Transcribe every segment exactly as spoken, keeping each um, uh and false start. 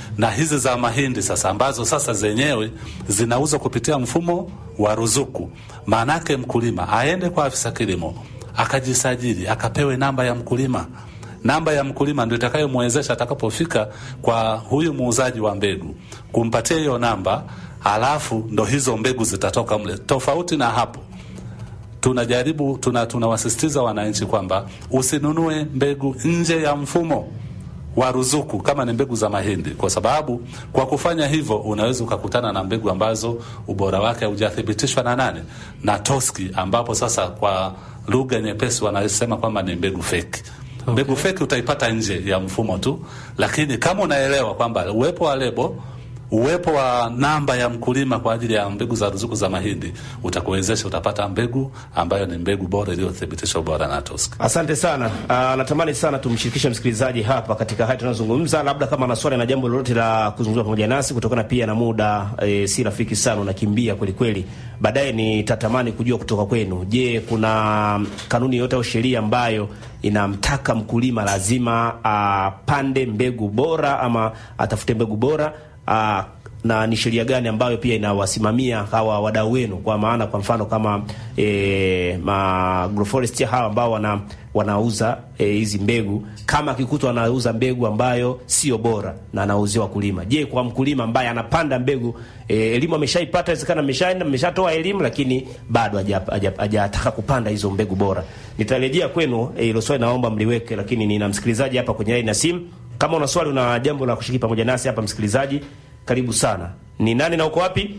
na hizi za mahindi sasa ambazo sasa zenyewe zinauzwa kupitia mfumo wa ruzuku. Maanake mkulima aende kwa afisa kilimo akajisajili, akapewe namba ya mkulima. Namba ya mkulima ndio itakayomwezesha atakapofika kwa huyu muuzaji wa mbegu kumpatia hiyo namba, alafu ndo hizo mbegu zitatoka mle. Tofauti na hapo, tunajaribu tuna tunawasisitiza wananchi kwamba usinunue mbegu nje ya mfumo wa ruzuku kama ni mbegu za mahindi, kwa sababu kwa kufanya hivyo unaweza ukakutana na mbegu ambazo ubora wake haujathibitishwa na nane na TOSCI, ambapo sasa kwa lugha nyepesi wanasema kwamba ni mbegu fake. Okay. Mbegu fake utaipata nje ya mfumo tu, lakini kama unaelewa kwamba uwepo wa lebo, uwepo wa namba ya mkulima kwa ajili ya mbegu za ruzuku za mahindi utakuwezesha utapata mbegu ambayo ni mbegu bora iliyothibitishwa ubora na TOSCI. Asante sana. Uh, natamani sana tumshirikishe msikilizaji hapa katika haya tunazungumza, labda kama ana swali na jambo lolote la kuzungumza pamoja nasi, kutokana pia na muda e, si rafiki sana, unakimbia kweli kweli. Baadaye nitatamani kujua kutoka kwenu, je, kuna kanuni yote au sheria ambayo inamtaka mkulima lazima apande uh, mbegu bora ama atafute mbegu bora? Uh, na ni sheria gani ambayo pia inawasimamia hawa wadau wenu? Kwa maana kwa mfano kama e, ma agroforestry hawa ambao wana wanauza hizi e, mbegu, kama kikutwa anauza mbegu ambayo sio bora na anauzia wakulima, je, kwa mkulima ambaye anapanda mbegu e, elimu ameshaipata, inawezekana ameshaenda ameshatoa elimu lakini bado hajataka kupanda hizo mbegu bora? Nitarejea kwenu hilo e, swali naomba mliweke, lakini nina msikilizaji hapa kwenye line ya simu. Kama una swali una jambo la kushiriki pamoja nasi hapa, msikilizaji, karibu sana. Ni nani na uko wapi?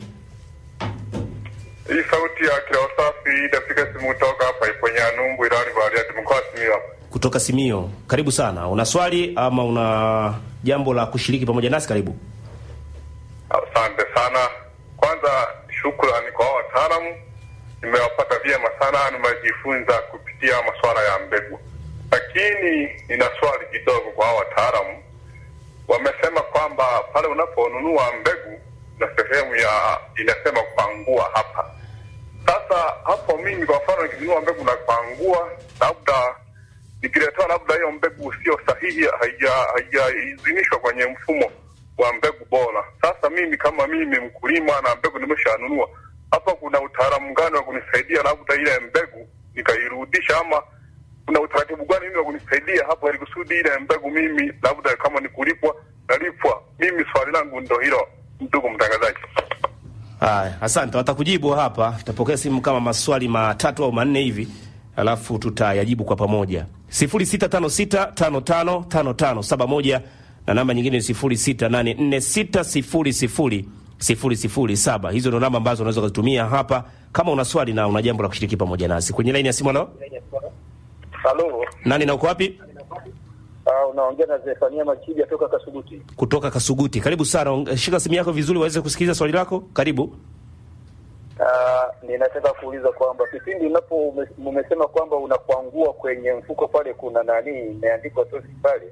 Hii sauti ya Kila Safi Dafika simu kutoka hapa Iponya Numbu Irani Bariadi mkoa Simio. Kutoka Simio. Karibu sana. Una swali ama una jambo la kushiriki pamoja nasi? Karibu. Asante sana. Kwanza shukrani kwa wataalamu. Nimewapata vyema sana, nimejifunza kupitia masuala ya mbegu. Lakini nina swali kidogo kwa wataalamu. Wamesema kwamba pale unaponunua mbegu na sehemu ya inasema kupangua hapa. Sasa hapo mimi kwa mfano nikinunua mbegu na kupangua, labda nikiletoa labda hiyo mbegu sio sahihi, haija haijaidhinishwa kwenye mfumo wa mbegu bora. Sasa mimi kama mimi mkulima na mbegu nimeshanunua, hapa kuna utaalamu gani wa kunisaidia labda ile mbegu nikairudisha, ama kuna utaratibu gani mimi wa kunisaidia hapo ili kusudi ile mbegu mimi labda kama ni kulipwa nalipwa? Mimi swali langu ndio hilo, ndugu mtangazaji. Haya, asante. Watakujibu hapa. Tutapokea simu kama maswali matatu au manne hivi, alafu tutayajibu kwa pamoja. sifuri sita tano sita tano tano tano tano saba moja na namba nyingine ni sifuri sita nane nne sita sifuri sifuri sifuri sifuri saba. Hizo ndio namba ambazo unaweza kutumia hapa kama una swali na una jambo la kushiriki pamoja nasi. Kwenye line ya simu leo. Halo. Nani na uko wapi? Ah, uh, unaongea na Zefania Machidi kutoka Kasuguti. Kutoka Kasuguti. Karibu sana. Shika simu yako vizuri waweze kusikiliza swali lako. Karibu. Ah, uh, ninataka kuuliza kwamba kipindi unapo umesema kwamba unakwangua kwenye mfuko pale kuna nani imeandikwa TOSCI pale,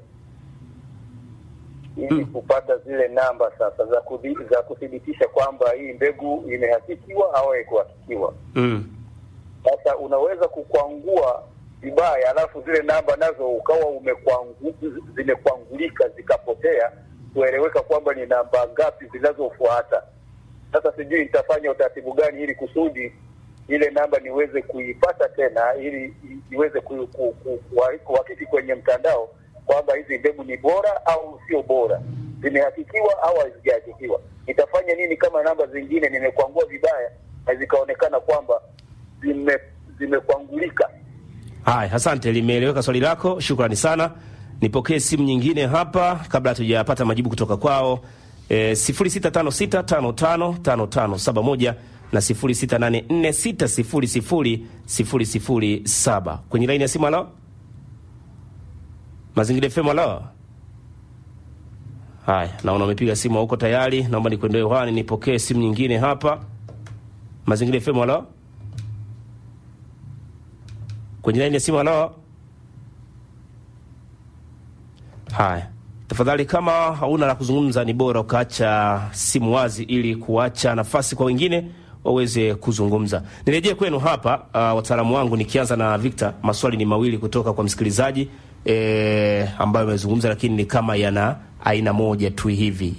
ili mm. kupata zile namba sasa za kudhi, za kudhibitisha kwamba hii mbegu imehakikiwa au haikuhakikiwa. Mm. Sasa unaweza kukwangua vibaya alafu zile namba nazo ukawa umekwangu zimekwangulika zikapotea, kueleweka kwamba ni namba ngapi zinazofuata. Sasa sijui nitafanya utaratibu gani ili kusudi ile namba niweze kuipata tena, ili niweze kuhakiki kwenye mtandao kwamba hizi mbegu ni bora au sio bora, zimehakikiwa au hazijahakikiwa. Nitafanya nini kama namba zingine nimekwangua vibaya na zikaonekana kwamba zime zimekwangulika? Haya, asante, limeeleweka swali lako. Shukrani sana. Nipokee simu nyingine hapa kabla hatujapata majibu kutoka kwao. E, sifuri sita tano sita tano tano tano tano saba moja na sifuri sita nane nne sita sifuri sifuri sifuri sifuri saba. Kwenye line ya simu alao? Mazingira F M alao? Haya, naona umepiga simu huko tayari. Naomba nikwendee hewani nipokee simu nyingine hapa. Mazingira F M alao? Kwenye line ya simu alao? Haya. Tafadhali kama hauna la kuzungumza ni bora ukaacha simu wazi ili kuacha nafasi kwa wengine waweze kuzungumza. Nirejee kwenu hapa uh, wataalamu wangu, nikianza na Victor. Maswali ni mawili kutoka kwa msikilizaji eh, ambayo amezungumza lakini ni kama yana aina moja tu hivi.